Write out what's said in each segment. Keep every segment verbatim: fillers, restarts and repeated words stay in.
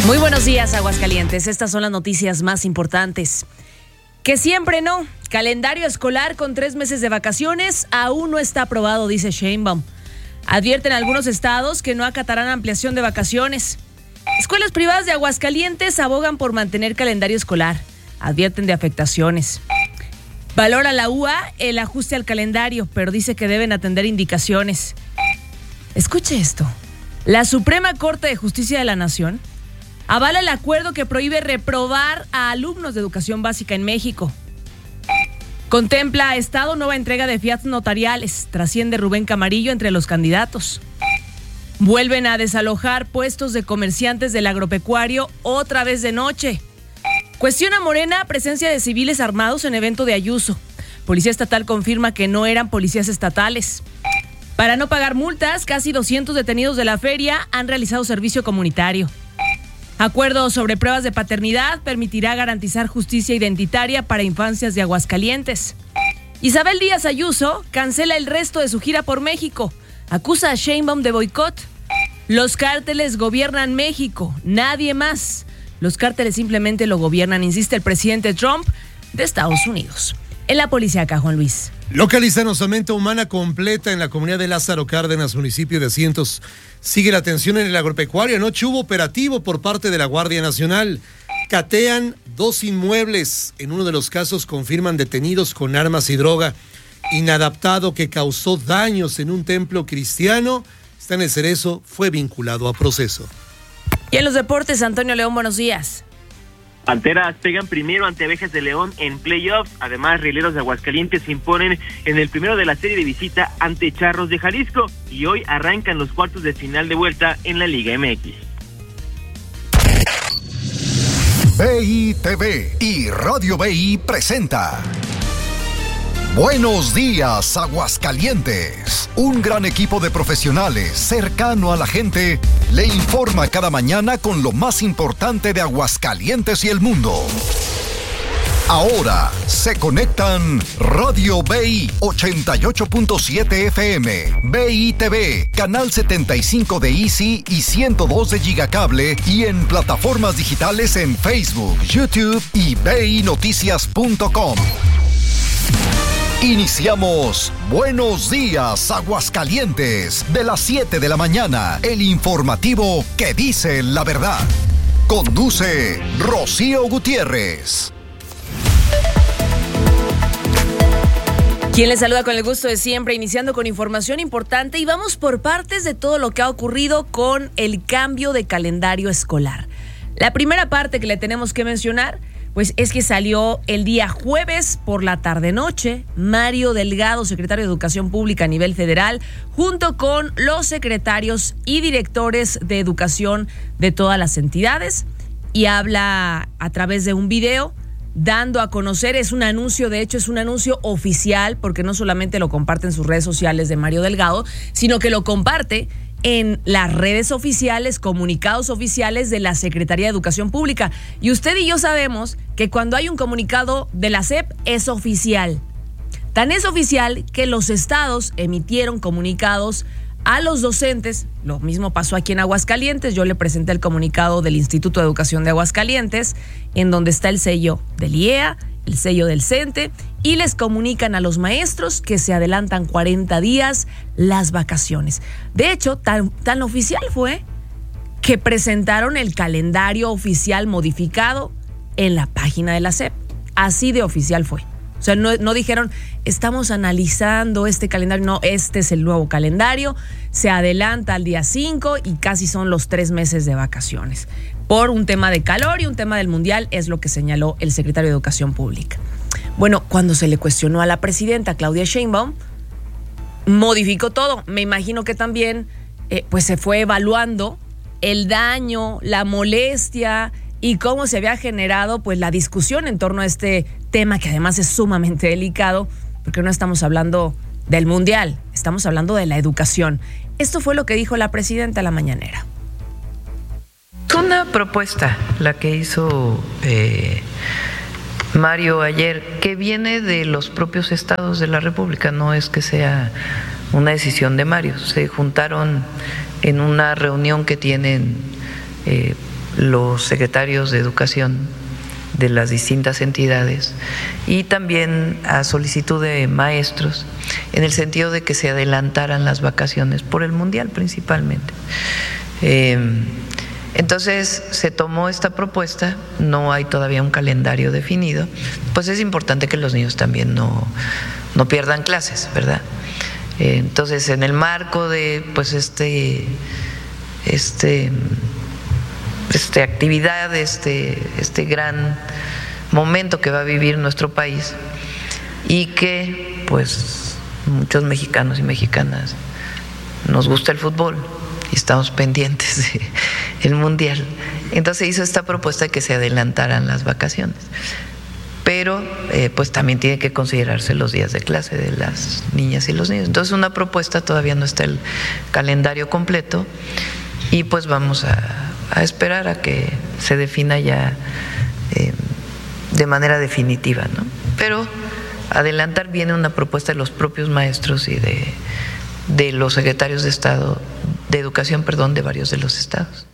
Muy buenos días, Aguascalientes. Estas son las noticias más importantes. Que siempre no. Calendario escolar con tres meses de vacaciones aún no está aprobado, dice Sheinbaum. Advierten algunos estados que no acatarán ampliación de vacaciones. Escuelas privadas de Aguascalientes abogan por mantener calendario escolar. Advierten de afectaciones. Valora la U A el ajuste al calendario, pero dice que deben atender indicaciones. Escuche esto. La Suprema Corte de Justicia de la Nación avala el acuerdo que prohíbe reprobar a alumnos de educación básica en México. Contempla a Estado nueva entrega de fiat notariales. Trasciende Rubén Camarillo entre los candidatos. Vuelven a desalojar puestos de comerciantes del agropecuario otra vez de noche. Cuestiona Morena presencia de civiles armados en evento de Ayuso. Policía Estatal confirma que no eran policías estatales. Para no pagar multas, casi doscientos detenidos de la feria han realizado servicio comunitario. Acuerdo sobre pruebas de paternidad permitirá garantizar justicia identitaria para infancias de Aguascalientes. Isabel Díaz Ayuso cancela el resto de su gira por México. Acusa a Sheinbaum de boicot. Los cárteles gobiernan México, nadie más. Los cárteles simplemente lo gobiernan, insiste el presidente Trump de Estados Unidos. En la policíaca, Juan Luis. Localizan osamenta humana completa en la comunidad de Lázaro Cárdenas, municipio de Cientos. Sigue la tensión en el agropecuario. Anoche hubo operativo por parte de la Guardia Nacional. Catean dos inmuebles. En uno de los casos confirman detenidos con armas y droga. Inadaptado que causó daños en un templo cristiano. Está en el Cerezo, fue vinculado a proceso. Y en los deportes, Antonio León, buenos días. Panteras pegan primero ante Abejas de León en playoffs. Además, Rieleros de Aguascalientes se imponen en el primero de la serie de visita ante Charros de Jalisco. Y hoy arrancan los cuartos de final de vuelta en la Liga M X. B I T V y Radio B I presenta Buenos días, Aguascalientes. Un gran equipo de profesionales cercano a la gente le informa cada mañana con lo más importante de Aguascalientes y el mundo. Ahora se conectan Radio B I ochenta y ocho punto siete F M, B I T V, Canal setenta y cinco de Easy y ciento dos de Gigacable y en plataformas digitales en Facebook, YouTube y B I Noticias punto com. Iniciamos Buenos Días, Aguascalientes, de las siete de la mañana, el informativo que dice la verdad. Conduce Rocío Gutiérrez. Quien les saluda con el gusto de siempre, iniciando con información importante y vamos por partes de todo lo que ha ocurrido con el cambio de calendario escolar. La primera parte que le tenemos que mencionar pues es que salió el día jueves por la tarde-noche Mario Delgado, secretario de Educación Pública a nivel federal, junto con los secretarios y directores de educación de todas las entidades, y habla a través de un video dando a conocer, es un anuncio, de hecho es un anuncio oficial, porque no solamente lo comparte en sus redes sociales de Mario Delgado, sino que lo comparte en las redes oficiales, comunicados oficiales de la Secretaría de Educación Pública. Y usted y yo sabemos que cuando hay un comunicado de la S E P es oficial. Tan es oficial que los estados emitieron comunicados a los docentes. Lo mismo pasó aquí en Aguascalientes. Yo le presenté el comunicado del Instituto de Educación de Aguascalientes, en donde está el sello del I E A, el sello del CENTE, y les comunican a los maestros que se adelantan cuarenta días las vacaciones. De hecho, tan, tan oficial fue que presentaron el calendario oficial modificado en la página de la S E P. Así de oficial fue. O sea, no, no dijeron, estamos analizando este calendario. No, este es el nuevo calendario. Se adelanta al día cinco y casi son los tres meses de vacaciones. Por un tema de calor y un tema del mundial, es lo que señaló el secretario de Educación Pública. Bueno, cuando se le cuestionó a la presidenta Claudia Sheinbaum, modificó todo. Me imagino que también eh, pues se fue evaluando el daño, la molestia y cómo se había generado pues la discusión en torno a este tema, que además es sumamente delicado, porque no estamos hablando del mundial, estamos hablando de la educación. Esto fue lo que dijo la presidenta a la mañanera. Es una propuesta la que hizo eh, Mario ayer, que viene de los propios estados de la República, no es que sea una decisión de Mario. Se juntaron en una reunión que tienen eh, los secretarios de educación de las distintas entidades y también a solicitud de maestros, en el sentido de que se adelantaran las vacaciones por el Mundial principalmente. Eh, entonces se tomó esta propuesta, no hay todavía un calendario definido, pues es importante que los niños también no, no pierdan clases, ¿verdad? Eh, entonces en el marco de pues este, este Esta actividad, este, este gran momento que va a vivir nuestro país y que pues muchos mexicanos y mexicanas nos gusta el fútbol y estamos pendientes del Mundial. Entonces hizo esta propuesta de que se adelantaran las vacaciones, pero eh, pues también tiene que considerarse los días de clase de las niñas y los niños. Entonces una propuesta, todavía no está el calendario completo y pues vamos a a esperar a que se defina ya eh, de manera definitiva, ¿no? Pero adelantar viene una propuesta de los propios maestros y de, de los secretarios de Estado, de Educación, perdón, de varios de los estados.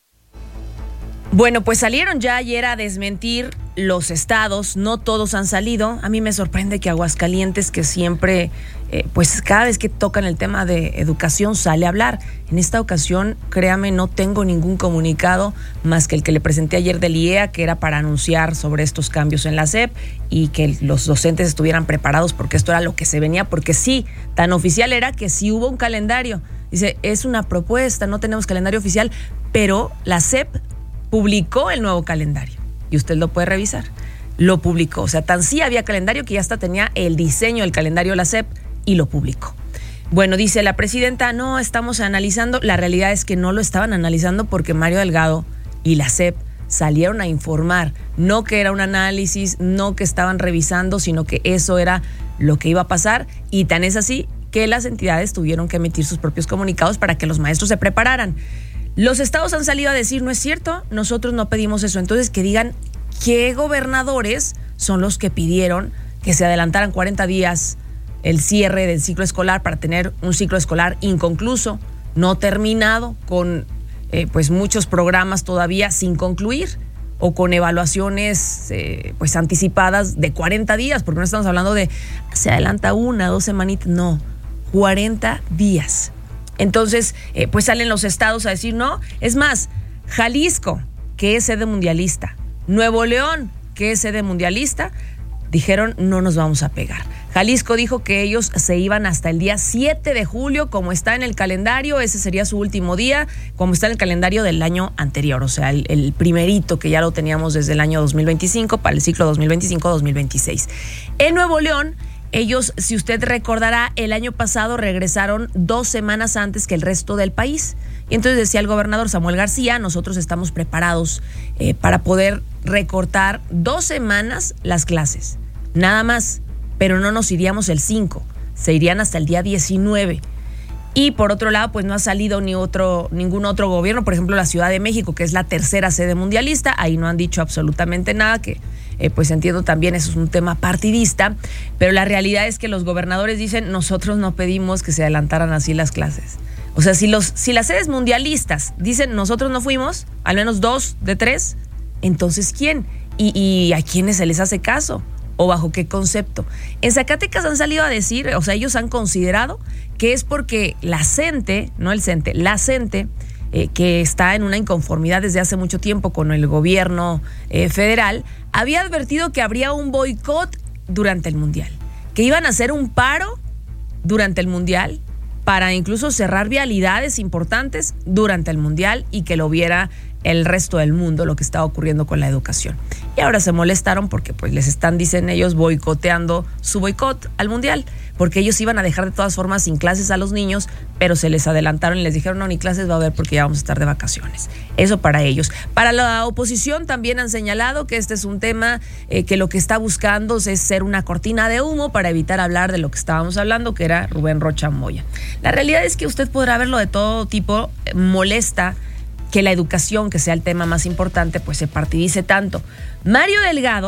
Bueno, pues salieron ya ayer a desmentir los estados, no todos han salido. A mí me sorprende que Aguascalientes, que siempre, eh, pues cada vez que tocan el tema de educación sale a hablar. En esta ocasión, créame, no tengo ningún comunicado más que el que le presenté ayer del I E A, que era para anunciar sobre estos cambios en la S E P y que los docentes estuvieran preparados porque esto era lo que se venía, porque sí, tan oficial era que sí hubo un calendario. Dice, es una propuesta, no tenemos calendario oficial, pero la S E P publicó el nuevo calendario y usted lo puede revisar. Lo publicó, o sea, tan sí había calendario que ya hasta tenía el diseño del calendario de la S E P y lo publicó. Bueno, dice la presidenta, no, estamos analizando. La realidad es que no lo estaban analizando porque Mario Delgado y la S E P salieron a informar, no que era un análisis, no que estaban revisando, sino que eso era lo que iba a pasar, y tan es así que las entidades tuvieron que emitir sus propios comunicados para que los maestros se prepararan. Los estados han salido a decir, no es cierto, nosotros no pedimos eso. Entonces que digan qué gobernadores son los que pidieron que se adelantaran cuarenta días el cierre del ciclo escolar para tener un ciclo escolar inconcluso, no terminado, con eh, pues muchos programas todavía sin concluir o con evaluaciones eh, pues anticipadas de cuarenta días, porque no estamos hablando de se adelanta una, dos semanitas, no, cuarenta días. Entonces, eh, pues salen los estados a decir no. Es más, Jalisco, que es sede mundialista, Nuevo León, que es sede mundialista, dijeron no nos vamos a pegar. Jalisco dijo que ellos se iban hasta el día siete de julio, como está en el calendario, ese sería su último día, como está en el calendario del año anterior, o sea, el, el primerito que ya lo teníamos desde el año dos mil veinticinco para el ciclo dos mil veinticinco dos mil veintiséis. En Nuevo León, ellos, si usted recordará, el año pasado regresaron dos semanas antes que el resto del país. Y entonces decía el gobernador Samuel García, nosotros estamos preparados eh, para poder recortar dos semanas las clases, nada más, pero no nos iríamos el cinco, se irían hasta el día diecinueve. Y por otro lado, pues no ha salido ni otro, ningún otro gobierno, por ejemplo la Ciudad de México, que es la tercera sede mundialista, ahí no han dicho absolutamente nada, que Eh, pues entiendo también eso es un tema partidista, pero la realidad es que los gobernadores dicen nosotros no pedimos que se adelantaran así las clases. O sea, si, los, si las sedes mundialistas dicen nosotros no fuimos, al menos dos de tres, entonces ¿quién? ¿Y, y a quiénes se les hace caso? ¿O bajo qué concepto? En Zacatecas han salido a decir, o sea, ellos han considerado que es porque la CENTE, no el CENTE, la CENTE, eh, que está en una inconformidad desde hace mucho tiempo con el gobierno eh, federal, había advertido que habría un boicot durante el Mundial, que iban a hacer un paro durante el Mundial para incluso cerrar vialidades importantes durante el Mundial y que lo viera el resto del mundo lo que estaba ocurriendo con la educación. Y ahora se molestaron porque pues les están, dicen ellos, boicoteando su boicot al Mundial, porque ellos iban a dejar de todas formas sin clases a los niños, pero se les adelantaron y les dijeron no, ni clases va a haber porque ya vamos a estar de vacaciones. Eso para ellos. Para la oposición también han señalado que este es un tema eh, que lo que está buscando es ser una cortina de humo para evitar hablar de lo que estábamos hablando, que era Rubén Rocha Moya. La realidad es que usted podrá verlo de todo tipo, eh, molesta que la educación, que sea el tema más importante, pues se partidice tanto. Mario Delgado,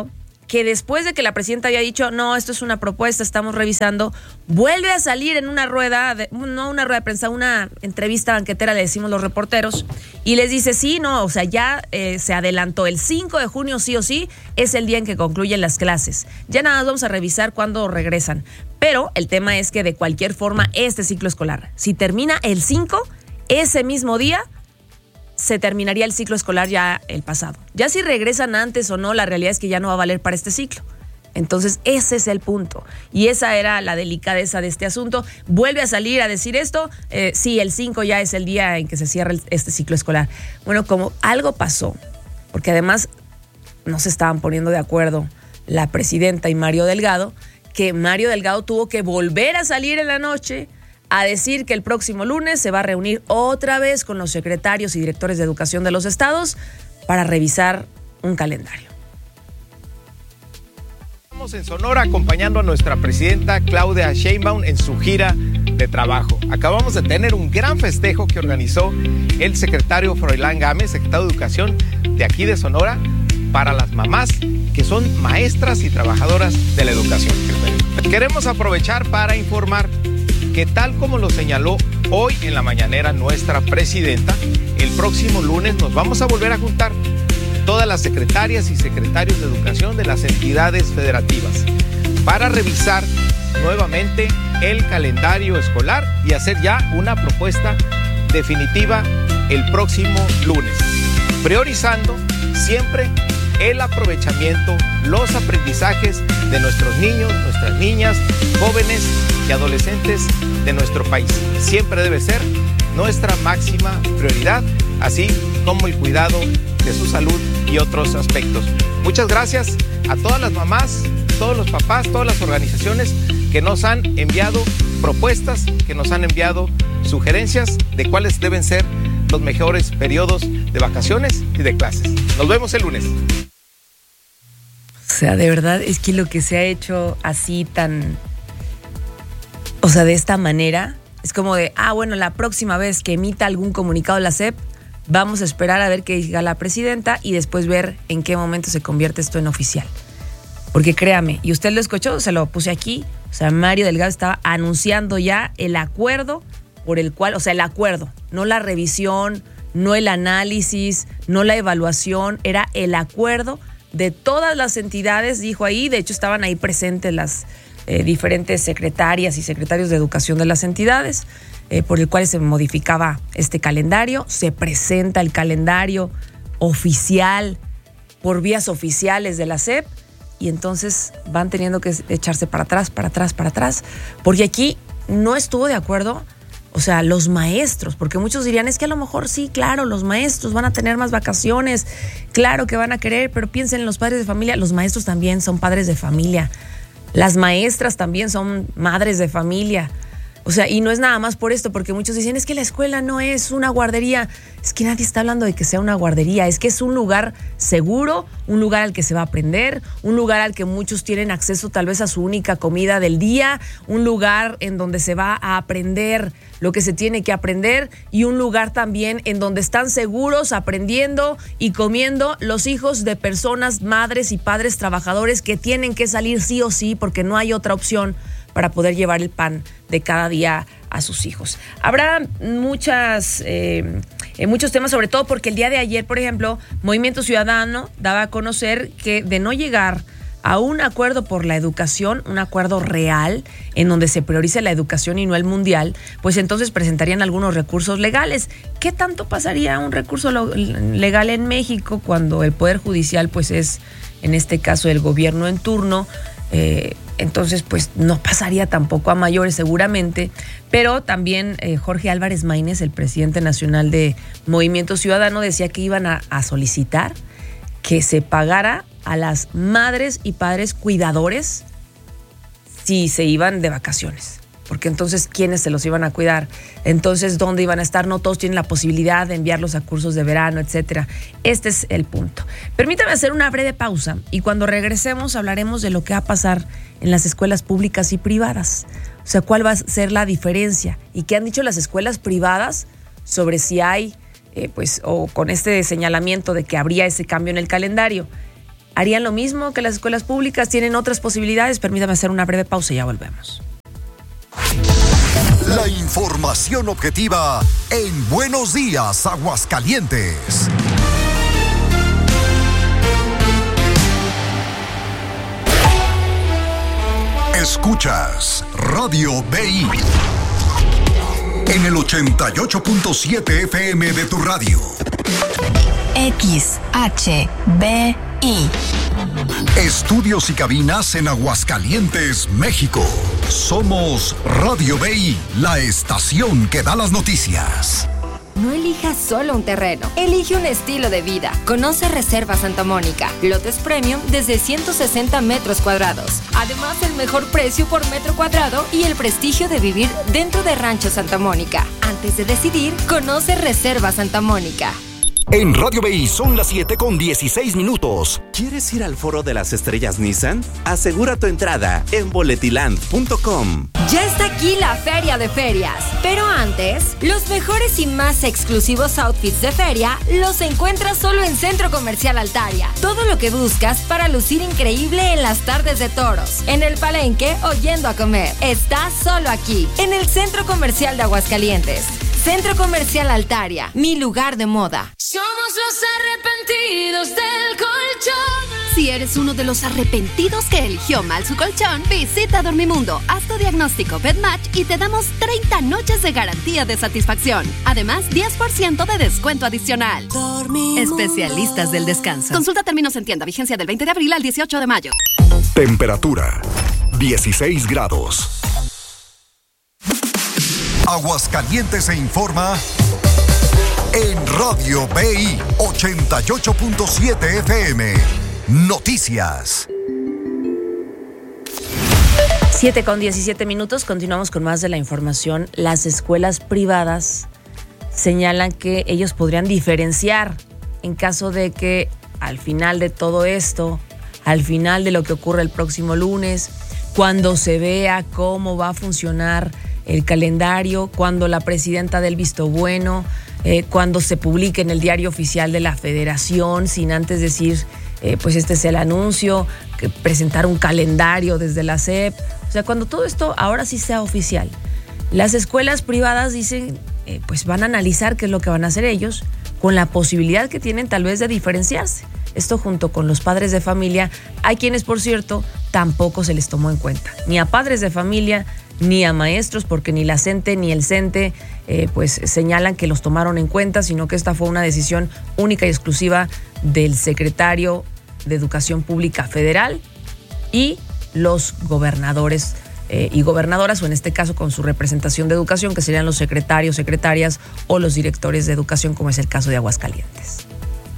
que después de que la presidenta había dicho, no, esto es una propuesta, estamos revisando, vuelve a salir en una rueda, de, no una rueda de prensa, una entrevista banquetera, le decimos los reporteros, y les dice, sí, no, o sea, ya eh, se adelantó, el cinco de junio sí o sí es el día en que concluyen las clases. Ya nada más vamos a revisar cuándo regresan. Pero el tema es que de cualquier forma, este ciclo escolar, si termina el cinco, ese mismo día se terminaría el ciclo escolar ya el pasado. Ya si regresan antes o no, la realidad es que ya no va a valer para este ciclo. Entonces, ese es el punto. Y esa era la delicadeza de este asunto. Vuelve a salir a decir esto. Eh, sí, el cinco ya es el día en que se cierra el, este ciclo escolar. Bueno, como algo pasó, porque además no se estaban poniendo de acuerdo la presidenta y Mario Delgado, que Mario Delgado tuvo que volver a salir en la noche a decir que el próximo lunes se va a reunir otra vez con los secretarios y directores de educación de los estados para revisar un calendario. Estamos en Sonora acompañando a nuestra presidenta Claudia Sheinbaum en su gira de trabajo. Acabamos de tener un gran festejo que organizó el secretario Froilán Gámez, secretario de Educación de aquí de Sonora, para las mamás que son maestras y trabajadoras de la educación. Queremos aprovechar para informar que tal como lo señaló hoy en la mañanera nuestra presidenta, el próximo lunes nos vamos a volver a juntar todas las secretarias y secretarios de educación de las entidades federativas para revisar nuevamente el calendario escolar y hacer ya una propuesta definitiva el próximo lunes, priorizando siempre el aprovechamiento, los aprendizajes de nuestros niños, nuestras niñas, jóvenes y adolescentes de nuestro país. Siempre debe ser nuestra máxima prioridad, así como el cuidado de su salud y otros aspectos. Muchas gracias a todas las mamás, todos los papás, todas las organizaciones que nos han enviado propuestas, que nos han enviado sugerencias de cuáles deben ser los mejores periodos de vacaciones y de clases. Nos vemos el lunes. O sea, de verdad es que lo que se ha hecho así tan, o sea, de esta manera, es como de, ah, bueno, la próxima vez que emita algún comunicado la S E P, vamos a esperar a ver qué diga la presidenta y después ver en qué momento se convierte esto en oficial. Porque créame, y usted lo escuchó, se lo puse aquí, o sea, Mario Delgado estaba anunciando ya el acuerdo por el cual, o sea, el acuerdo, no la revisión, no el análisis, no la evaluación, era el acuerdo de todas las entidades, dijo ahí, de hecho estaban ahí presentes las eh, diferentes secretarias y secretarios de educación de las entidades, eh, por el cual se modificaba este calendario, se presenta el calendario oficial por vías oficiales de la S E P y entonces van teniendo que echarse para atrás, para atrás, para atrás, porque aquí no estuvo de acuerdo. O sea, los maestros, porque muchos dirían, es que a lo mejor sí, claro, los maestros van a tener más vacaciones, claro que van a querer, pero piensen en los padres de familia, los maestros también son padres de familia, las maestras también son madres de familia. O sea, y no es nada más por esto, porque muchos dicen, es que la escuela no es una guardería. Es que nadie está hablando de que sea una guardería, es que es un lugar seguro, un lugar al que se va a aprender, un lugar al que muchos tienen acceso tal vez a su única comida del día, un lugar en donde se va a aprender lo que se tiene que aprender y un lugar también en donde están seguros aprendiendo y comiendo los hijos de personas, madres y padres trabajadores que tienen que salir sí o sí porque no hay otra opción para poder llevar el pan de cada día a sus hijos. Habrá muchas, eh, muchos temas, sobre todo porque el día de ayer, por ejemplo, Movimiento Ciudadano daba a conocer que de no llegar a un acuerdo por la educación, un acuerdo real en donde se priorice la educación y no el mundial, pues entonces presentarían algunos recursos legales. ¿Qué tanto pasaría un recurso legal en México cuando el Poder Judicial pues es, en este caso, el gobierno en turno? Eh, entonces pues no pasaría tampoco a mayores seguramente, pero también eh, Jorge Álvarez Maínez, el presidente nacional de Movimiento Ciudadano, decía que iban a, a solicitar que se pagara a las madres y padres cuidadores si se iban de vacaciones, porque entonces ¿quiénes se los iban a cuidar? Entonces ¿dónde iban a estar? No todos tienen la posibilidad de enviarlos a cursos de verano, etcétera. Este es el punto. Permítame hacer una breve pausa y cuando regresemos hablaremos de lo que va a pasar en las escuelas públicas y privadas. O sea, ¿cuál va a ser la diferencia? ¿Y qué han dicho las escuelas privadas sobre si hay, eh, pues, o con este señalamiento de que habría ese cambio en el calendario? ¿Harían lo mismo que las escuelas públicas? ¿Tienen otras posibilidades? Permítame hacer una breve pausa y ya volvemos. La información objetiva en Buenos Días, Aguascalientes. Escuchas Radio B I en el ochenta y ocho punto siete F M de tu radio. X H B I. Estudios y cabinas en Aguascalientes, México. Somos Radio B I, la estación que da las noticias. No elijas solo un terreno, elige un estilo de vida. Conoce Reserva Santa Mónica, lotes premium desde ciento sesenta metros cuadrados. Además, el mejor precio por metro cuadrado y el prestigio de vivir dentro de Rancho Santa Mónica. Antes de decidir, conoce Reserva Santa Mónica. En Radio B I son las siete con dieciséis minutos. ¿Quieres ir al foro de las estrellas Nissan? Asegura tu entrada en boletiland punto com. Ya está aquí la Feria de Ferias. Pero antes, los mejores y más exclusivos outfits de feria los encuentras solo en Centro Comercial Altaria. Todo lo que buscas para lucir increíble en las tardes de toros, en el palenque o yendo a comer, está solo aquí, en el Centro Comercial de Aguascalientes. Centro Comercial Altaria, mi lugar de moda. Somos los arrepentidos del colchón. Si eres uno de los arrepentidos que eligió mal su colchón, visita Dormimundo, haz tu diagnóstico BedMatch y te damos treinta noches de garantía de satisfacción. Además, diez por ciento de descuento adicional. Dormimundo. Especialistas del descanso. Consulta términos en tienda. Vigencia del veinte de abril al dieciocho de mayo. Temperatura dieciséis grados. Aguascalientes se informa en Radio B I ochenta y ocho punto siete F M. Noticias. siete con diecisiete minutos, continuamos con más de la información. Las escuelas privadas señalan que ellos podrían diferenciar en caso de que al final de todo esto, al final de lo que ocurre el próximo lunes, cuando se vea cómo va a funcionar el calendario, cuando la presidenta dé el visto bueno, eh, cuando se publique en el diario oficial de la Federación, sin antes decir, eh, pues este es el anuncio, que presentar un calendario desde la S E P. O sea, cuando todo esto ahora sí sea oficial. Las escuelas privadas dicen, eh, pues van a analizar qué es lo que van a hacer ellos, con la posibilidad que tienen tal vez de diferenciarse. Esto junto con los padres de familia, a quienes, por cierto, tampoco se les tomó en cuenta. Ni a padres de familia, ni a maestros, porque ni la CENTE ni el CENTE eh, pues señalan que los tomaron en cuenta, sino que esta fue una decisión única y exclusiva del secretario de Educación Pública Federal y los gobernadores eh, y gobernadoras, o en este caso con su representación de educación, que serían los secretarios, secretarias o los directores de educación, como es el caso de Aguascalientes.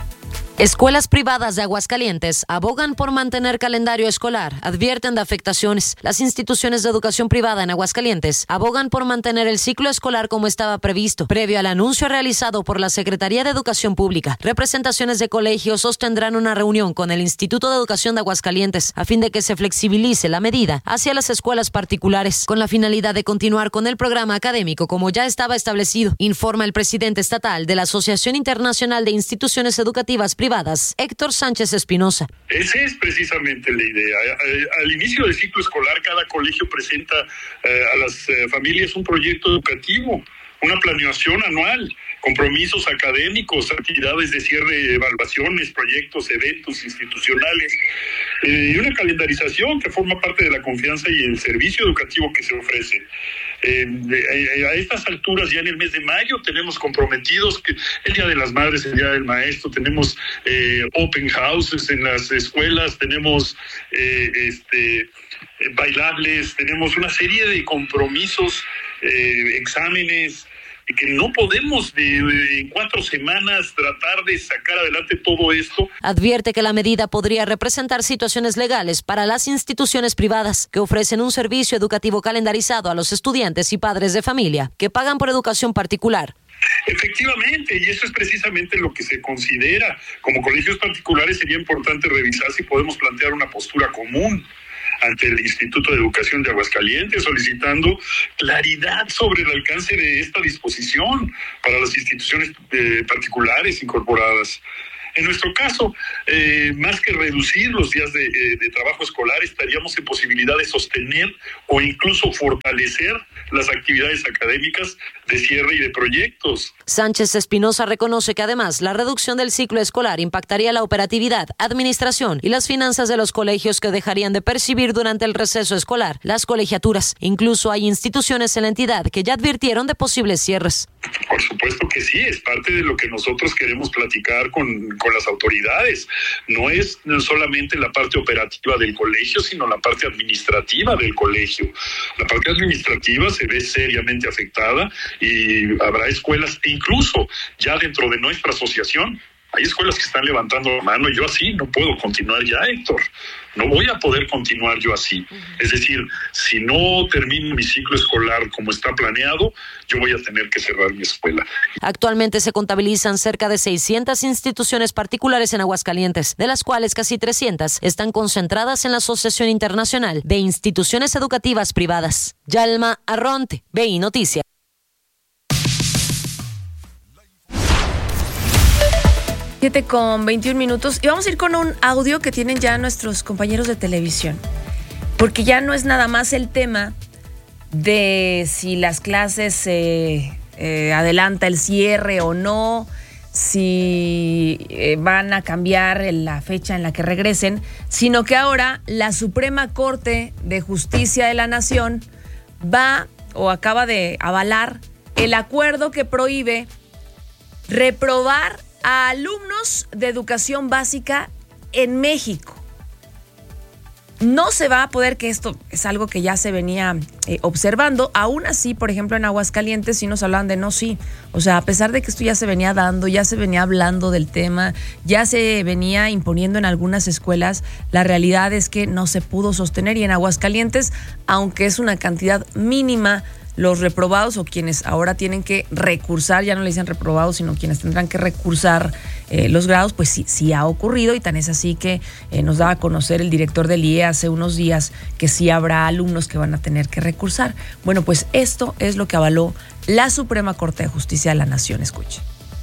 Escuelas privadas de Aguascalientes abogan por mantener calendario escolar, advierten de afectaciones. Las instituciones de educación privada en Aguascalientes abogan por mantener el ciclo escolar como estaba previsto. Previo al anuncio realizado por la Secretaría de Educación Pública, representaciones de colegios sostendrán una reunión con el Instituto de Educación de Aguascalientes a fin de que se flexibilice la medida hacia las escuelas particulares, con la finalidad de continuar con el programa académico como ya estaba establecido, informa el presidente estatal de la Asociación Internacional de Instituciones Educativas Privadas, Héctor Sánchez Espinosa. Esa es precisamente la idea. Al inicio del ciclo escolar, cada colegio presenta eh, a las eh, familias un proyecto educativo, una planeación anual, compromisos académicos, actividades de cierre, evaluaciones, proyectos, eventos institucionales, eh, y una calendarización que forma parte de la confianza y el servicio educativo que se ofrece. Eh, eh, a estas alturas, ya en el mes de mayo, tenemos comprometidos que el Día de las Madres, el Día del Maestro, tenemos eh, open houses en las escuelas, tenemos eh, este, eh, bailables, tenemos una serie de compromisos, eh, exámenes, y que no podemos de, de, en cuatro semanas tratar de sacar adelante todo esto. Advierte que la medida podría representar situaciones legales para las instituciones privadas que ofrecen un servicio educativo calendarizado a los estudiantes y padres de familia que pagan por educación particular. Efectivamente, y eso es precisamente lo que se considera. Como colegios particulares sería importante revisar si podemos plantear una postura común ante el Instituto de Educación de Aguascalientes, solicitando claridad sobre el alcance de esta disposición para las instituciones eh, particulares incorporadas. En nuestro caso, eh, más que reducir los días de, eh, de trabajo escolar, estaríamos en posibilidad de sostener o incluso fortalecer las actividades académicas de cierre y de proyectos. Sánchez Espinosa reconoce que además la reducción del ciclo escolar impactaría la operatividad, administración y las finanzas de los colegios, que dejarían de percibir durante el receso escolar las colegiaturas. Incluso hay instituciones en la entidad que ya advirtieron de posibles cierres. Por supuesto que sí, es parte de lo que nosotros queremos platicar con, con las autoridades. No es solamente la parte operativa del colegio, sino la parte administrativa del colegio. La parte administrativa se ve seriamente afectada y habrá escuelas, incluso ya dentro de nuestra asociación, hay escuelas que están levantando la mano. Yo así no puedo continuar ya, Héctor. No voy a poder continuar yo así. Es decir, si no termino mi ciclo escolar como está planeado, yo voy a tener que cerrar mi escuela. Actualmente se contabilizan cerca de seiscientas instituciones particulares en Aguascalientes, de las cuales casi trescientas están concentradas en la Asociación Internacional de Instituciones Educativas Privadas. Yalma Arronte, B I Noticias. siete con veintiún minutos y vamos a ir con un audio que tienen ya nuestros compañeros de televisión, porque ya no es nada más el tema de si las clases se eh, eh, adelanta el cierre o no, si eh, van a cambiar la fecha en la que regresen, sino que ahora la Suprema Corte de Justicia de la Nación va o acaba de avalar el acuerdo que prohíbe reprobar a alumnos de educación básica en México. No se va a poder, que esto es algo que ya se venía eh, observando. Aún así, por ejemplo, en Aguascalientes sí nos hablan de no, sí. O sea, a pesar de que esto ya se venía dando, ya se venía hablando del tema, ya se venía imponiendo en algunas escuelas, la realidad es que no se pudo sostener. Y en Aguascalientes, aunque es una cantidad mínima, los reprobados o quienes ahora tienen que recursar, ya no le dicen reprobados, sino quienes tendrán que recursar eh, los grados, pues sí, sí ha ocurrido, y tan es así que eh, nos daba a conocer el director del I E hace unos días que sí habrá alumnos que van a tener que recursar. Bueno, pues esto es lo que avaló la Suprema Corte de Justicia de la Nación. Escuche.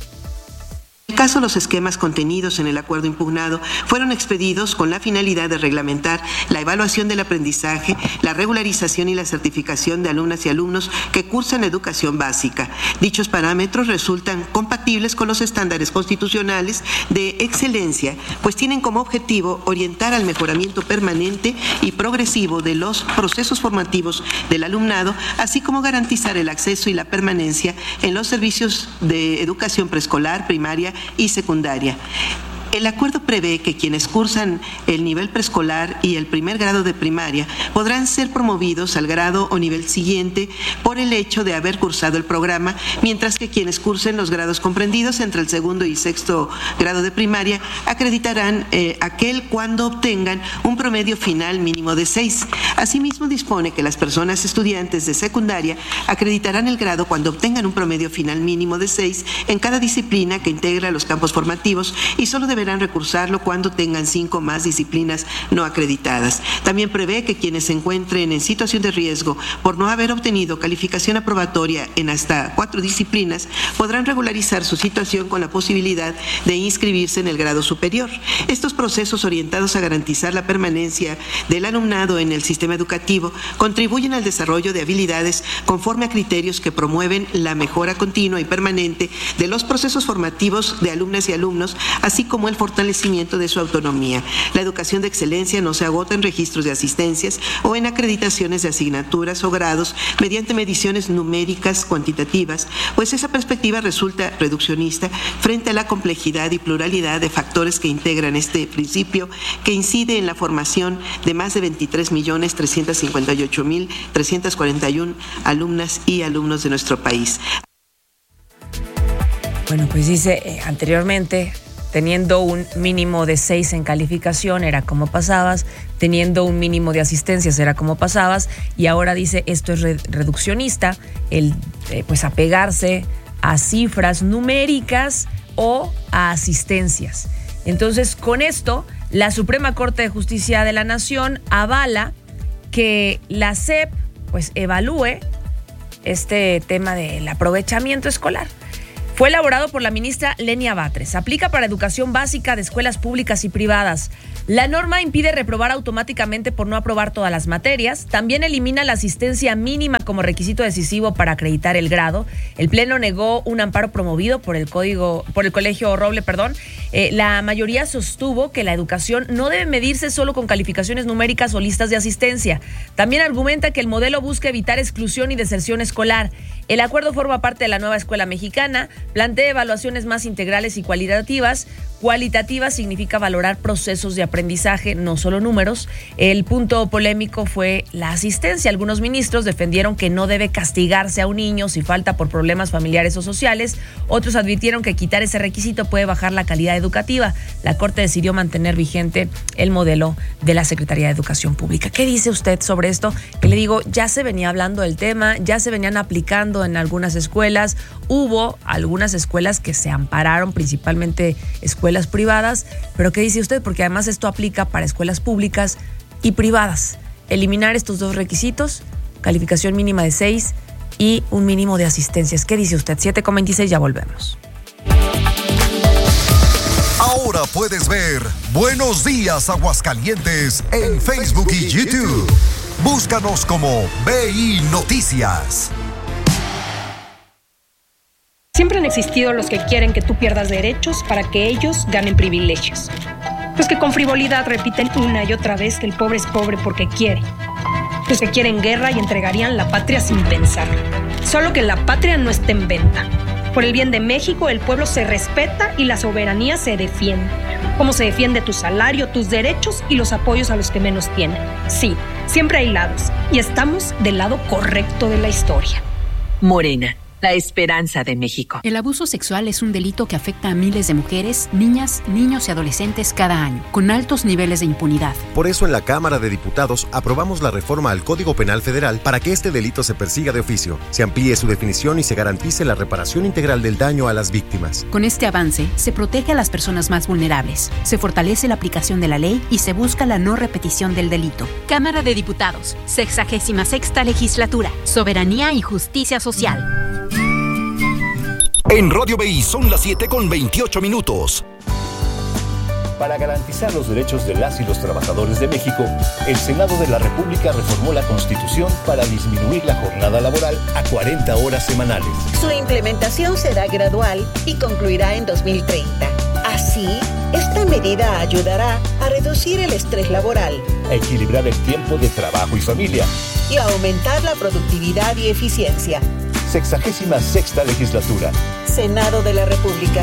En el caso, los esquemas contenidos en el acuerdo impugnado fueron expedidos con la finalidad de reglamentar la evaluación del aprendizaje, la regularización y la certificación de alumnas y alumnos que cursan educación básica. Dichos parámetros resultan compatibles con los estándares constitucionales de excelencia, pues tienen como objetivo orientar al mejoramiento permanente y progresivo de los procesos formativos del alumnado, así como garantizar el acceso y la permanencia en los servicios de educación preescolar, primaria y secundaria. El acuerdo prevé que quienes cursan el nivel preescolar y el primer grado de primaria podrán ser promovidos al grado o nivel siguiente por el hecho de haber cursado el programa, mientras que quienes cursen los grados comprendidos entre el segundo y sexto grado de primaria acreditarán eh, aquel cuando obtengan un promedio final mínimo de seis. Asimismo, dispone que las personas estudiantes de secundaria acreditarán el grado cuando obtengan un promedio final mínimo de seis en cada disciplina que integra los campos formativos, y solo deberán recursarlo cuando tengan cinco más disciplinas no acreditadas. También prevé que quienes se encuentren en situación de riesgo por no haber obtenido calificación aprobatoria en hasta cuatro disciplinas podrán regularizar su situación con la posibilidad de inscribirse en el grado superior. Estos procesos, orientados a garantizar la permanencia del alumnado en el sistema educativo, contribuyen al desarrollo de habilidades conforme a criterios que promueven la mejora continua y permanente de los procesos formativos de alumnas y alumnos, así como el fortalecimiento de su autonomía. La educación de excelencia no se agota en registros de asistencias o en acreditaciones de asignaturas o grados mediante mediciones numéricas cuantitativas, pues esa perspectiva resulta reduccionista frente a la complejidad y pluralidad de factores que integran este principio, que incide en la formación de más de veintitrés millones trescientos cincuenta y ocho mil trescientos cuarenta y uno alumnas y alumnos de nuestro país. Bueno, pues dice eh, anteriormente, teniendo un mínimo de seis en calificación era como pasabas, teniendo un mínimo de asistencias era como pasabas, y ahora dice esto es re- reduccionista, el eh, pues apegarse a cifras numéricas o a asistencias. Entonces, con esto, la Suprema Corte de Justicia de la Nación avala que la S E P pues evalúe este tema del aprovechamiento escolar. Fue elaborado por la ministra Lenia Batres. Aplica para educación básica de escuelas públicas y privadas. La norma impide reprobar automáticamente por no aprobar todas las materias. También elimina la asistencia mínima como requisito decisivo para acreditar el grado. El Pleno negó un amparo promovido por el código, por el Colegio Roble, perdón. Eh, la mayoría sostuvo que la educación no debe medirse solo con calificaciones numéricas o listas de asistencia. También argumenta que el modelo busca evitar exclusión y deserción escolar. El acuerdo forma parte de la nueva escuela mexicana, plantea evaluaciones más integrales y cualitativas. Cualitativa significa valorar procesos de aprendizaje, no solo números. El punto polémico fue la asistencia. Algunos ministros defendieron que no debe castigarse a un niño si falta por problemas familiares o sociales. Otros advirtieron que quitar ese requisito puede bajar la calidad educativa. La Corte decidió mantener vigente el modelo de la Secretaría de Educación Pública. ¿Qué dice usted sobre esto? Que le digo, ya se venía hablando del tema, ya se venían aplicando en algunas escuelas. Hubo algunas escuelas que se ampararon, principalmente escuelas privadas, pero ¿qué dice usted? Porque además esto aplica para escuelas públicas y privadas. Eliminar estos dos requisitos, calificación mínima de seis y un mínimo de asistencias. ¿Qué dice usted? siete con veintiséis, ya volvemos. Ahora puedes ver Buenos Días Aguascalientes en Facebook y YouTube. Búscanos como B I Noticias. Siempre han existido los que quieren que tú pierdas derechos para que ellos ganen privilegios. Los que con frivolidad repiten una y otra vez que el pobre es pobre porque quiere. Los que quieren guerra y entregarían la patria sin pensar. Solo que la patria no esté en venta. Por el bien de México, el pueblo se respeta y la soberanía se defiende. Como se defiende tu salario, tus derechos y los apoyos a los que menos tienen. Sí, siempre hay lados y estamos del lado correcto de la historia. Morena, la esperanza de México. El abuso sexual es un delito que afecta a miles de mujeres, niñas, niños y adolescentes cada año, con altos niveles de impunidad. Por eso en la Cámara de Diputados aprobamos la reforma al Código Penal Federal para que este delito se persiga de oficio, se amplíe su definición y se garantice la reparación integral del daño a las víctimas. Con este avance, se protege a las personas más vulnerables, se fortalece la aplicación de la ley y se busca la no repetición del delito. Cámara de Diputados, sexagésima sexta legislatura, soberanía y justicia social. En Radio B I son las siete con veintiocho minutos. Para garantizar los derechos de las y los trabajadores de México, el Senado de la República reformó la Constitución para disminuir la jornada laboral a cuarenta horas semanales. Su implementación será gradual y concluirá en dos mil treinta. Así, esta medida ayudará a reducir el estrés laboral, a equilibrar el tiempo de trabajo y familia y a aumentar la productividad y eficiencia. Sexagésima sexta legislatura. Senado de la República.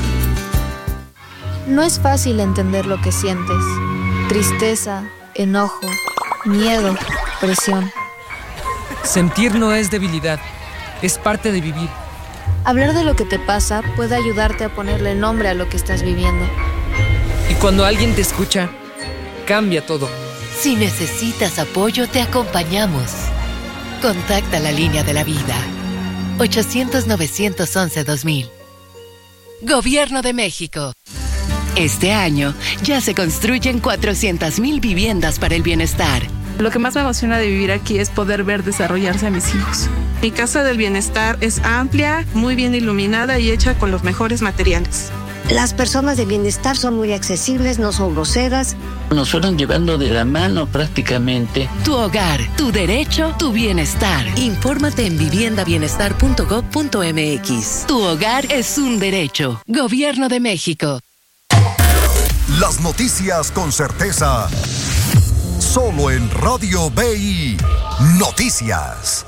No es fácil entender lo que sientes. Tristeza, enojo, miedo, presión. Sentir no es debilidad, es parte de vivir. Hablar de lo que te pasa puede ayudarte a ponerle nombre a lo que estás viviendo. Y cuando alguien te escucha, cambia todo. Si necesitas apoyo, te acompañamos. Contacta la línea de la vida. ochocientos, novecientos once, dos mil. Gobierno de México. Este año ya se construyen cuatrocientas mil viviendas para el bienestar. Lo que más me emociona de vivir aquí es poder ver desarrollarse a mis hijos. Mi casa del bienestar es amplia, muy bien iluminada y hecha con los mejores materiales. Las personas de bienestar son muy accesibles, no son groseras. Nos fueron llevando de la mano prácticamente. Tu hogar, tu derecho, tu bienestar. Infórmate en vivienda bienestar punto gob punto eme equis. Tu hogar es un derecho. Gobierno de México. Las noticias con certeza. Solo en Radio B I Noticias.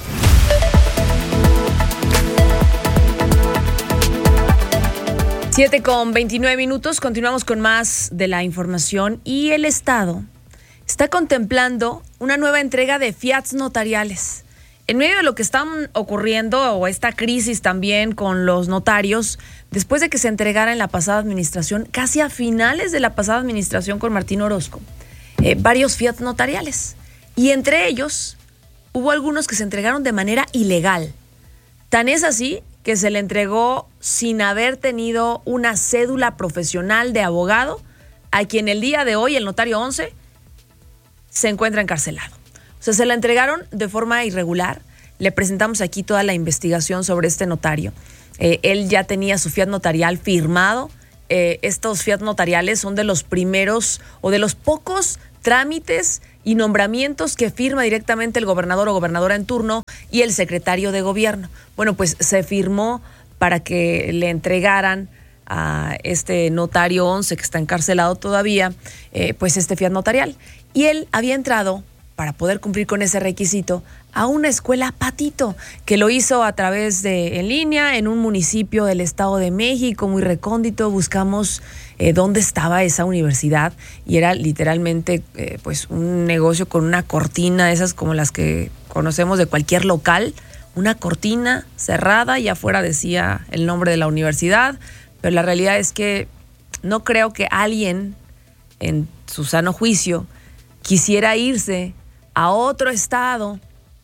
siete con veintinueve minutos, continuamos con más de la información y el Estado está contemplando una nueva entrega de fiats notariales. En medio de lo que está ocurriendo o esta crisis también con los notarios, después de que se entregara en la pasada administración, casi a finales de la pasada administración con Martín Orozco, eh, varios fiats notariales. Y entre ellos hubo algunos que se entregaron de manera ilegal. Tan es así que se le entregó sin haber tenido una cédula profesional de abogado, a quien el día de hoy, el notario once, se encuentra encarcelado. O sea, se la entregaron de forma irregular. Le presentamos aquí toda la investigación sobre este notario. Eh, él ya tenía su fiat notarial firmado. Eh, estos fiat notariales son de los primeros o de los pocos trámites y nombramientos que firma directamente el gobernador o gobernadora en turno y el secretario de gobierno. Bueno, pues se firmó para que le entregaran a este notario once que está encarcelado todavía, eh, pues este fiat notarial. Y él había entrado, para poder cumplir con ese requisito, a una escuela patito, que lo hizo a través de en línea en un municipio del Estado de México, muy recóndito. Buscamos eh, dónde estaba esa universidad y era literalmente eh, pues un negocio con una cortina, esas como las que conocemos de cualquier local, una cortina cerrada y afuera decía el nombre de la universidad, pero la realidad es que no creo que alguien en su sano juicio quisiera irse a otro estado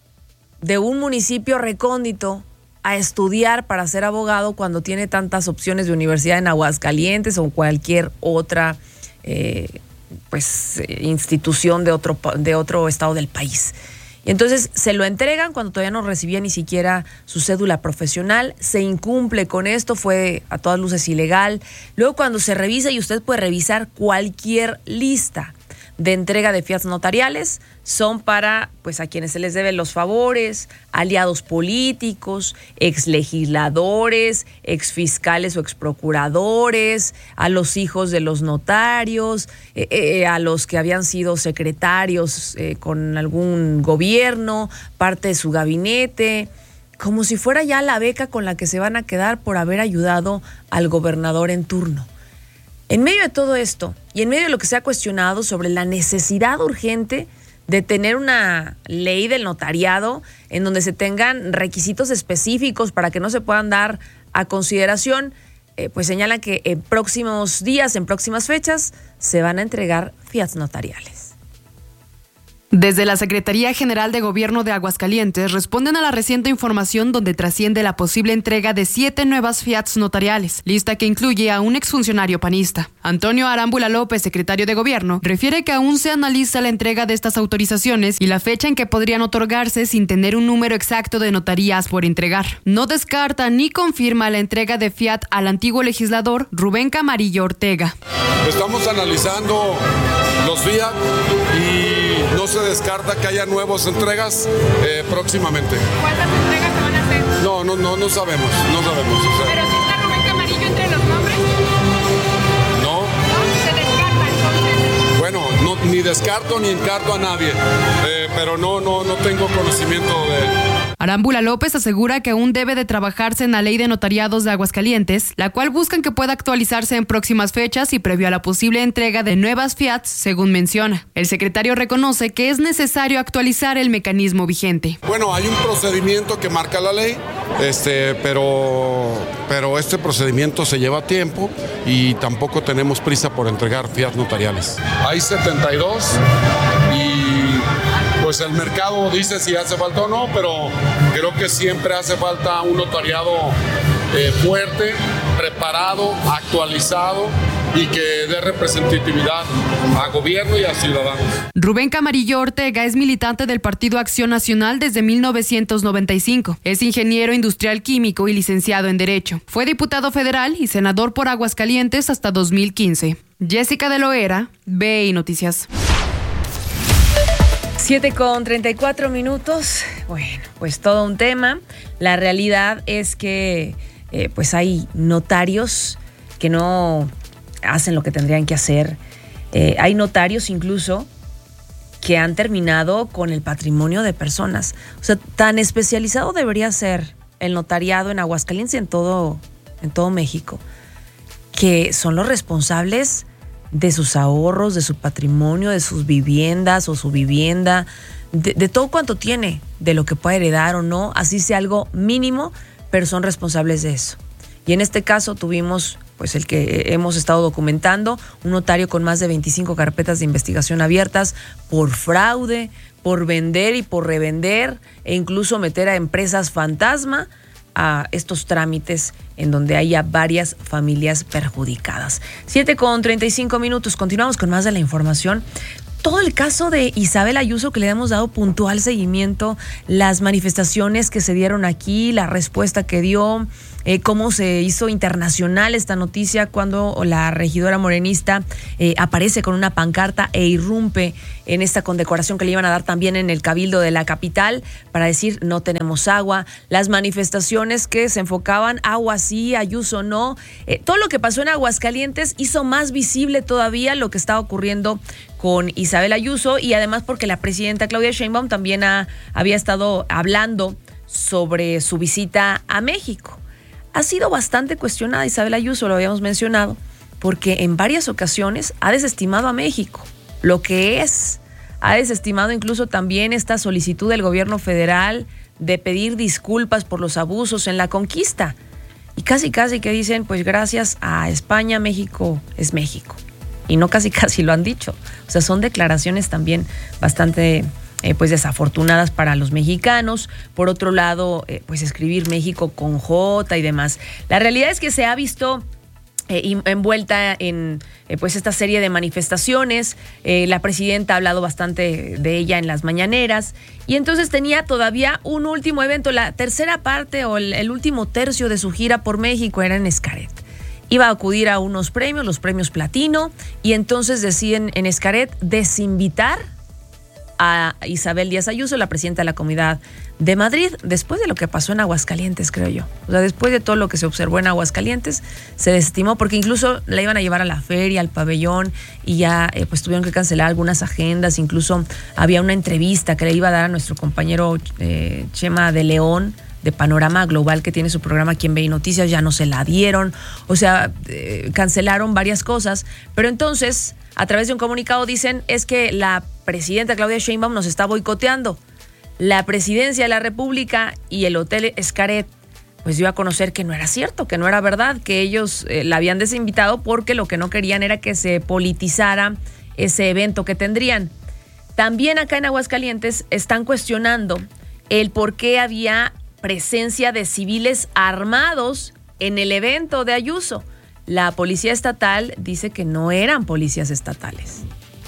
de un municipio recóndito a estudiar para ser abogado cuando tiene tantas opciones de universidad en Aguascalientes o cualquier otra eh, pues institución de otro, de otro estado del país. Y entonces se lo entregan cuando todavía no recibía ni siquiera su cédula profesional, se incumple con esto, fue a todas luces ilegal. Luego cuando se revisa, y usted puede revisar cualquier lista de entrega de fiat notariales, son para pues a quienes se les deben los favores, aliados políticos, exlegisladores, exfiscales o exprocuradores, a los hijos de los notarios, eh, eh, a los que habían sido secretarios eh, con algún gobierno, parte de su gabinete, como si fuera ya la beca con la que se van a quedar por haber ayudado al gobernador en turno. En medio de todo esto y en medio de lo que se ha cuestionado sobre la necesidad urgente de tener una ley del notariado en donde se tengan requisitos específicos para que no se puedan dar a consideración, eh, pues señalan que en próximos días, en próximas fechas, se van a entregar fiat notariales. Desde la Secretaría General de Gobierno de Aguascalientes responden a la reciente información donde trasciende la posible entrega de siete nuevas fiats notariales, lista que incluye a un exfuncionario panista. Antonio Arámbula López, secretario de Gobierno, refiere que aún se analiza la entrega de estas autorizaciones y la fecha en que podrían otorgarse sin tener un número exacto de notarías por entregar. No descarta ni confirma la entrega de fiat al antiguo legislador Rubén Camarillo Ortega. Estamos analizando los fiat y no se descarta que haya nuevas entregas eh, próximamente. ¿Cuántas entregas se van a hacer? No, no, no, no sabemos, no sabemos. O sea, ¿pero si está Rubén Camarillo entre los nombres? No. ¿No? ¿Se descarta entonces? Bueno, no, ni descarto ni encarto a nadie, eh, pero no, no, no tengo conocimiento de... Arámbula López asegura que aún debe de trabajarse en la ley de notariados de Aguascalientes, la cual buscan que pueda actualizarse en próximas fechas y previo a la posible entrega de nuevas fiats, según menciona. El secretario reconoce que es necesario actualizar el mecanismo vigente. Bueno, hay un procedimiento que marca la ley, este, pero, pero este procedimiento se lleva tiempo y tampoco tenemos prisa por entregar fiat notariales. Hay setenta y dos y pues el mercado dice si hace falta o no, pero creo que siempre hace falta un notariado eh, fuerte, preparado, actualizado y que dé representatividad a gobierno y a ciudadanos. Rubén Camarillo Ortega es militante del Partido Acción Nacional desde mil novecientos noventa y cinco. Es ingeniero industrial químico y licenciado en Derecho. Fue diputado federal y senador por Aguascalientes hasta dos mil quince. Jessica de Loera, B I Noticias. siete con treinta y cuatro minutos. Bueno, pues todo un tema. La realidad es que eh, pues hay notarios que no hacen lo que tendrían que hacer. Eh, hay notarios incluso que han terminado con el patrimonio de personas. O sea, tan especializado debería ser el notariado en Aguascalientes y en todo, en todo México, que son los responsables de sus ahorros, de su patrimonio, de sus viviendas o su vivienda, de, de todo cuanto tiene, de lo que pueda heredar o no, así sea algo mínimo, pero son responsables de eso. Y en este caso tuvimos, pues el que hemos estado documentando, un notario con más de veinticinco carpetas de investigación abiertas por fraude, por vender y por revender e incluso meter a empresas fantasma a estos trámites en donde haya varias familias perjudicadas. siete con treinta y cinco minutos, continuamos con más de la información. Todo el caso de Isabel Ayuso, que le hemos dado puntual seguimiento, las manifestaciones que se dieron aquí, la respuesta que dio, eh, cómo se hizo internacional esta noticia cuando la regidora morenista eh, aparece con una pancarta e irrumpe en esta condecoración que le iban a dar también en el Cabildo de la capital para decir no tenemos agua, las manifestaciones que se enfocaban agua sí, Ayuso no, eh, todo lo que pasó en Aguascalientes hizo más visible todavía lo que estaba ocurriendo con Isabel Ayuso, y además porque la presidenta Claudia Sheinbaum también ha, había estado hablando sobre su visita a México. Ha sido bastante cuestionada Isabel Ayuso, lo habíamos mencionado, porque en varias ocasiones ha desestimado a México, lo que es, ha desestimado incluso también esta solicitud del gobierno federal de pedir disculpas por los abusos en la conquista. Y casi casi que dicen, pues gracias a España, México es México. Y no casi casi lo han dicho. O sea, son declaraciones también bastante eh, pues desafortunadas para los mexicanos. Por otro lado, eh, pues escribir México con J y demás. La realidad es que se ha visto eh, envuelta en eh, pues esta serie de manifestaciones. Eh, la presidenta ha hablado bastante de ella en las mañaneras. Y entonces tenía todavía un último evento. La tercera parte o el, el último tercio de su gira por México era en Xcaret. Iba a acudir a unos premios, los premios Platino, y entonces deciden en Xcaret desinvitar a Isabel Díaz Ayuso, la presidenta de la Comunidad de Madrid, después de lo que pasó en Aguascalientes, creo yo. O sea, después de todo lo que se observó en Aguascalientes, se desestimó porque incluso la iban a llevar a la feria, al pabellón, y ya eh, pues tuvieron que cancelar algunas agendas. Incluso había una entrevista que le iba a dar a nuestro compañero eh, Chema de León, de Panorama Global, que tiene su programa aquí en B I Noticias, ya no se la dieron. O sea, eh, cancelaron varias cosas. Pero entonces, a través de un comunicado dicen, es que la presidenta Claudia Sheinbaum nos está boicoteando. La presidencia de la República y el Hotel Xcaret pues dio a conocer que no era cierto, que no era verdad, que ellos eh, la habían desinvitado porque lo que no querían era que se politizara ese evento que tendrían. También acá en Aguascalientes están cuestionando el por qué había presencia de civiles armados en el evento de Ayuso. La policía estatal dice que no eran policías estatales.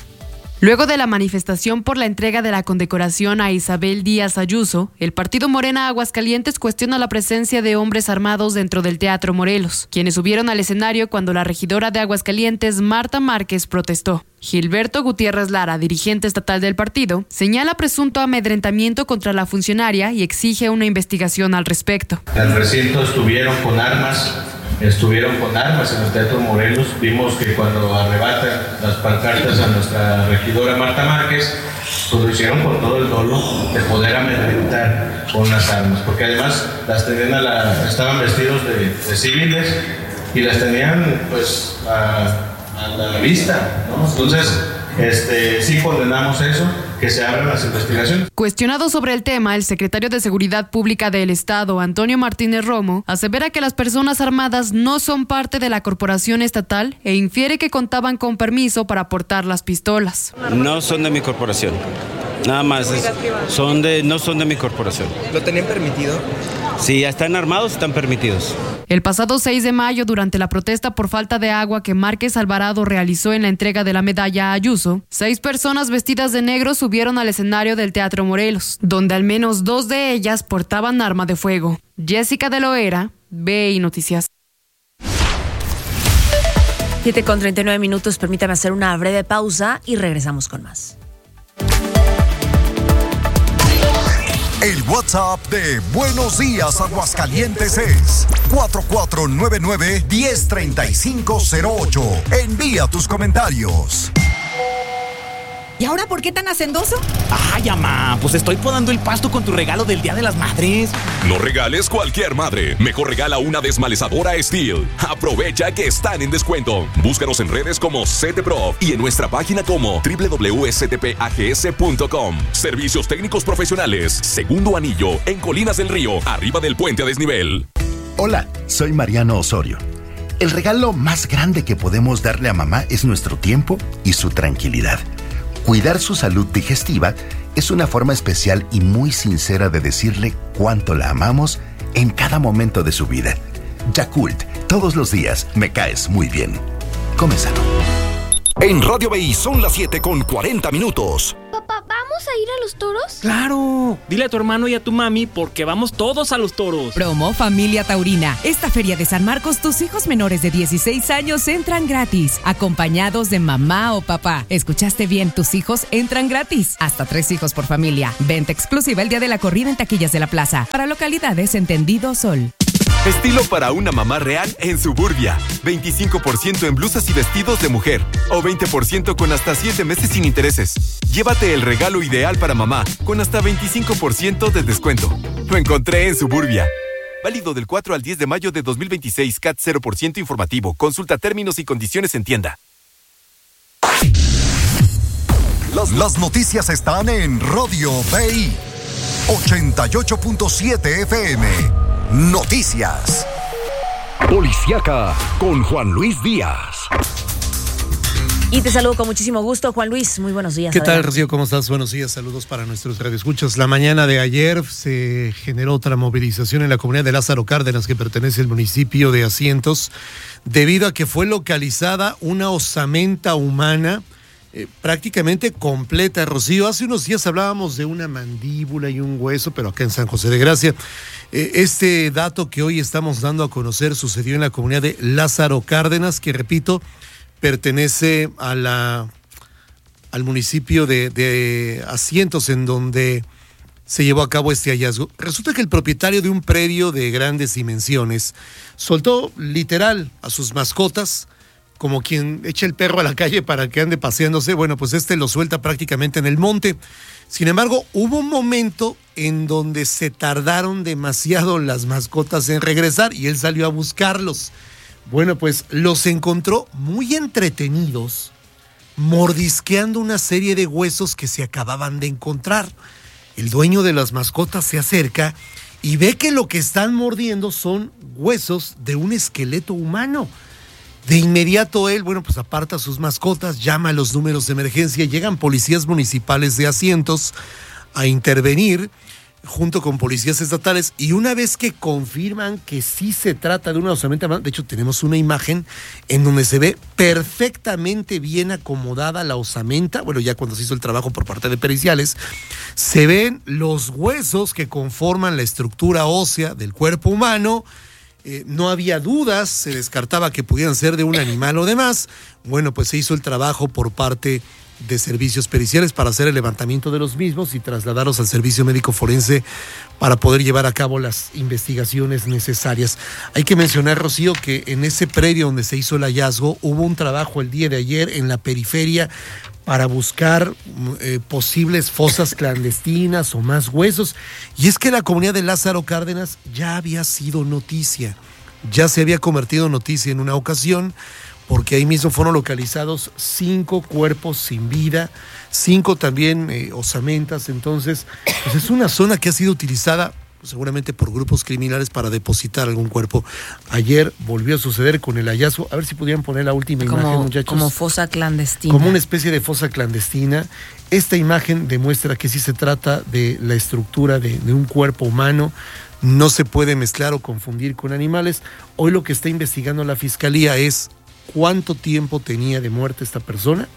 Luego de la manifestación por la entrega de la condecoración a Isabel Díaz Ayuso, el partido Morena Aguascalientes cuestiona la presencia de hombres armados dentro del Teatro Morelos, quienes subieron al escenario cuando la regidora de Aguascalientes, Marta Márquez, protestó. Gilberto Gutiérrez Lara, dirigente estatal del partido, señala presunto amedrentamiento contra la funcionaria y exige una investigación al respecto. En el recinto estuvieron con armas, estuvieron con armas en el Teatro Morelos. Vimos que cuando arrebatan las pancartas a nuestra regidora Marta Márquez, pues lo hicieron con todo el dolo de poder amedrentar con las armas, porque además las tenían a la, estaban vestidos de, de civiles y las tenían pues a, a la vista, ¿no? Entonces, este, sí condenamos eso, que se abran las investigaciones. Cuestionado sobre el tema, el secretario de Seguridad Pública del Estado, Antonio Martínez Romo, asevera que las personas armadas no son parte de la corporación estatal e infiere que contaban con permiso para portar las pistolas. No son de mi corporación, nada más, es, son de, no son de mi corporación. ¿Lo tenían permitido? Si ya están armados, están permitidos. El pasado seis de mayo, durante la protesta por falta de agua que Márquez Alvarado realizó en la entrega de la medalla a Ayuso, seis personas vestidas de negro subieron al escenario del Teatro Morelos, donde al menos dos de ellas portaban arma de fuego. Jessica de Loera, B I Noticias. siete con treinta y nueve minutos, permítame hacer una breve pausa y regresamos con más. El WhatsApp de Buenos Días Aguascalientes es cuatro cuatro nueve nueve, uno cero tres cinco cero ocho. Envía tus comentarios. ¿Y ahora por qué tan hacendoso? Ay, mamá, pues estoy podando el pasto con tu regalo del Día de las Madres. No regales cualquier madre. Mejor regala una desmalezadora Steel. Aprovecha que están en descuento. Búscanos en redes como CTPro y en nuestra página como doble u doble u doble u punto s t p a g s punto com. Servicios técnicos profesionales. Segundo anillo en Colinas del Río, arriba del puente a desnivel. Hola, soy Mariano Osorio. El regalo más grande que podemos darle a mamá es nuestro tiempo y su tranquilidad. Cuidar su salud digestiva es una forma especial y muy sincera de decirle cuánto la amamos en cada momento de su vida. Yakult, todos los días me caes muy bien. Come sano. En Radio B I son las siete con cuarenta minutos. Papá, ¿vamos a ir a los toros? ¡Claro! Dile a tu hermano y a tu mami porque vamos todos a los toros. Promo Familia Taurina. Esta feria de San Marcos, tus hijos menores de dieciséis años entran gratis, acompañados de mamá o papá. ¿Escuchaste bien? Tus hijos entran gratis. Hasta tres hijos por familia. Venta exclusiva el día de la corrida en taquillas de la plaza. Para localidades Entendido Sol. Estilo para una mamá real en Suburbia. veinticinco por ciento en blusas y vestidos de mujer. O veinte por ciento con hasta siete meses sin intereses. Llévate el regalo ideal para mamá con hasta veinticinco por ciento de descuento. Lo encontré en Suburbia. Válido del cuatro al diez de mayo de dos mil veintiséis. C A T cero por ciento informativo. Consulta términos y condiciones en tienda. Las, las noticias están en Radio B I. ochenta y ocho punto siete F M. Noticias. Policiaca con Juan Luis Díaz. Y te saludo con muchísimo gusto, Juan Luis. Muy buenos días. ¿Qué adelante. tal, Rocío? ¿Cómo estás? Buenos días. Saludos para nuestros radioescuchas. La mañana de ayer se generó otra movilización en la comunidad de Lázaro Cárdenas, que pertenece al municipio de Asientos, debido a que fue localizada una osamenta humana eh, prácticamente completa. Rocío, hace unos días hablábamos de una mandíbula y un hueso, pero acá en San José de Gracia. Eh, este dato que hoy estamos dando a conocer sucedió en la comunidad de Lázaro Cárdenas, que repito, pertenece a la, al municipio de, de Asientos, en donde se llevó a cabo este hallazgo. Resulta que el propietario de un predio de grandes dimensiones soltó literal a sus mascotas, como quien echa el perro a la calle para que ande paseándose. Bueno, pues este lo suelta prácticamente en el monte. Sin embargo, hubo un momento en donde se tardaron demasiado las mascotas en regresar y él salió a buscarlos. Bueno, pues los encontró muy entretenidos, mordisqueando una serie de huesos que se acababan de encontrar. El dueño de las mascotas se acerca y ve que lo que están mordiendo son huesos de un esqueleto humano. De inmediato él, bueno, pues aparta a sus mascotas, llama a los números de emergencia, llegan policías municipales de Asientos a intervenir junto con policías estatales, y una vez que confirman que sí se trata de una osamenta, de hecho tenemos una imagen en donde se ve perfectamente bien acomodada la osamenta, bueno, ya cuando se hizo el trabajo por parte de periciales, se ven los huesos que conforman la estructura ósea del cuerpo humano. Eh, no había dudas, se descartaba que pudieran ser de un animal o demás. Bueno, pues se hizo el trabajo por parte de servicios periciales para hacer el levantamiento de los mismos y trasladarlos al servicio médico forense para poder llevar a cabo las investigaciones necesarias. Hay que mencionar, Rocío, que en ese predio donde se hizo el hallazgo hubo un trabajo el día de ayer en la periferia para buscar eh, posibles fosas clandestinas o más huesos. Y es que la comunidad de Lázaro Cárdenas ya había sido noticia, ya se había convertido en noticia en una ocasión, porque ahí mismo fueron localizados cinco cuerpos sin vida, cinco también eh, osamentas. Entonces, pues es una zona que ha sido utilizada pues, seguramente por grupos criminales para depositar algún cuerpo. Ayer volvió a suceder con el hallazgo. A ver si pudieran poner la última como, imagen, muchachos. Como fosa clandestina. Como una especie de fosa clandestina. Esta imagen demuestra que sí se trata de la estructura de, de un cuerpo humano. No se puede mezclar o confundir con animales. Hoy lo que está investigando la fiscalía es cuánto tiempo tenía de muerte esta persona,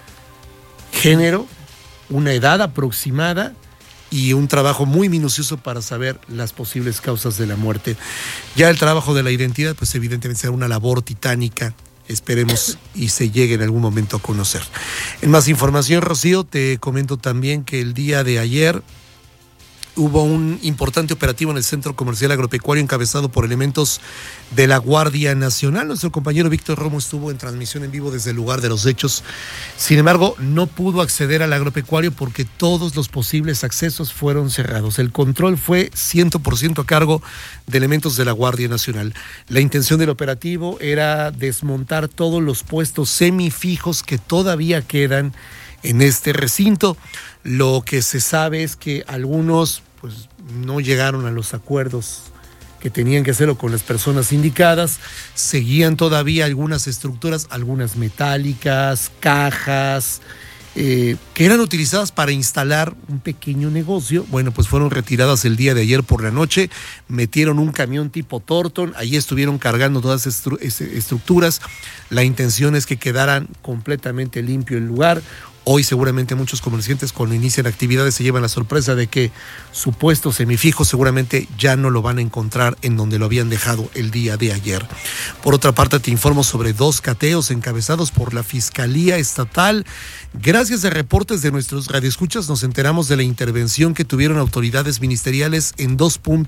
género, una edad aproximada y un trabajo muy minucioso para saber las posibles causas de la muerte. Ya el trabajo de la identidad, pues evidentemente será una labor titánica, esperemos y se llegue en algún momento a conocer. En más información, Rocío, te comento también que el día de ayer hubo un importante operativo en el Centro Comercial Agropecuario encabezado por elementos de la Guardia Nacional. Nuestro compañero Víctor Romo estuvo en transmisión en vivo desde el lugar de los hechos. Sin embargo, no pudo acceder al agropecuario porque todos los posibles accesos fueron cerrados. El control fue cien por ciento a cargo de elementos de la Guardia Nacional. La intención del operativo era desmontar todos los puestos semifijos que todavía quedan en este recinto. Lo que se sabe es que algunos pues no llegaron a los acuerdos que tenían que hacerlo con las personas indicadas, seguían todavía algunas estructuras, algunas metálicas, cajas, eh, que eran utilizadas para instalar un pequeño negocio, bueno, pues fueron retiradas el día de ayer por la noche, metieron un camión tipo Thornton, ahí estuvieron cargando todas esas estru- estructuras, la intención es que quedaran completamente limpio el lugar. Hoy seguramente muchos comerciantes cuando inician actividades se llevan la sorpresa de que su puesto semifijo seguramente ya no lo van a encontrar en donde lo habían dejado el día de ayer. Por otra parte, te informo sobre dos cateos encabezados por la Fiscalía Estatal. Gracias a reportes de nuestros radioescuchas nos enteramos de la intervención que tuvieron autoridades ministeriales en dos puntos